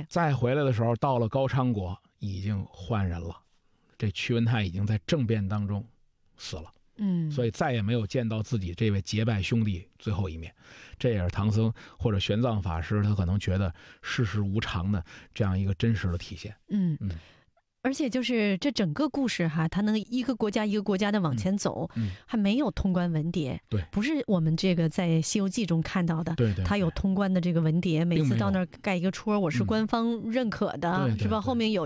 再回来的时候，到了高昌国已经换人了，这屈文泰已经在政变当中死了。所以再也没有见到自己这位结拜兄弟最后一面，这也是唐僧或者玄奘法师他可能觉得世事无常的这样一个真实的体现。 而且就是这整个故事哈，它能一个国家一个国家的往前走，还没有通关文牒， 对， 不是我们这个在《西游记》中看到的， 对， 它有通关的这个文牒，每次到那儿盖一个戳，我是官方认可的，是吧？后面有